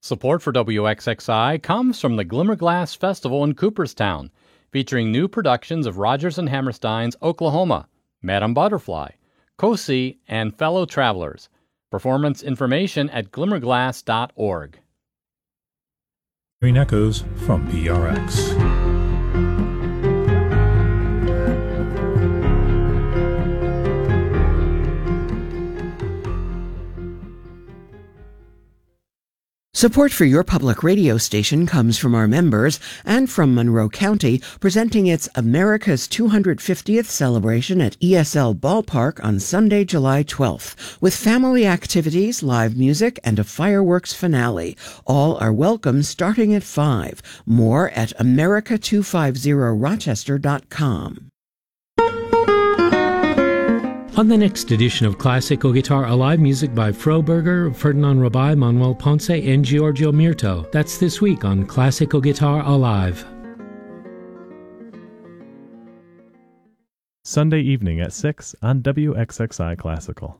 Support for WXXI comes from the Glimmerglass Festival in Cooperstown, featuring new productions of Rodgers and Hammerstein's Oklahoma, Madame Butterfly, Cosi, and Fellow Travelers. Performance information at glimmerglass.org. Hearing echoes from PRX. Support for your public radio station comes from our members and from Monroe County, presenting its America's 250th celebration at ESL Ballpark on Sunday, July 12th, with family activities, live music, and a fireworks finale. All are welcome starting at 5. More at america250rochester.com. On the next edition of Classical Guitar Alive, music by Froberger, Ferdinand Rabai, Manuel Ponce, and Giorgio Mirto. That's this week on Classical Guitar Alive. Sunday evening at 6 on WXXI Classical.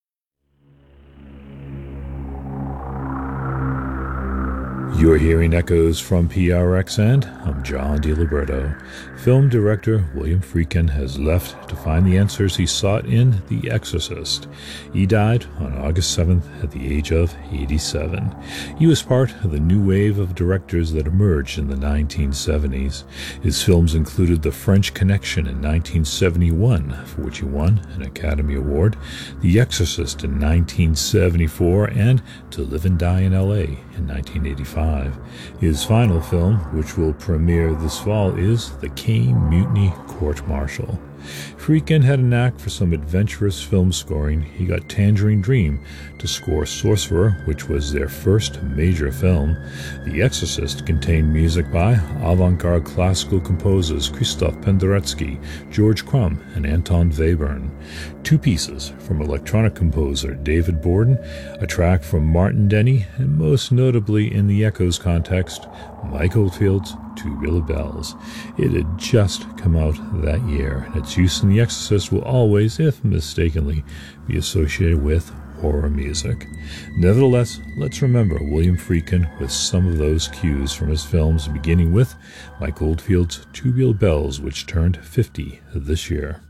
You're hearing echoes from PRX, and I'm John DiLiberto. Film director William Friedkin has left to find the answers he sought in The Exorcist. He died on August 7th at the age of 87. He was part of the new wave of directors that emerged in the 1970s. His films included The French Connection in 1971, for which he won an Academy Award, The Exorcist in 1974, and To Live and Die in L.A. in 1985. His final film, which will premiere this fall, is The Caine Mutiny Court-Martial. Friedkin had a knack for some adventurous film scoring. He got Tangerine Dream to score Sorcerer, which was their first major film. The Exorcist contained music by avant-garde classical composers Krzysztof Penderecki, George Crumb, and Anton Webern. Two pieces from electronic composer David Borden, a track from Martin Denny, and most notably in the Echoes context, Mike Oldfield's Tubular Bells. It had just come out that year, and its use in The Exorcist will always, if mistakenly, be associated with horror music. Nevertheless, let's remember William Friedkin with some of those cues from his films, beginning with Mike Oldfield's Tubular Bells, which turned 50 this year.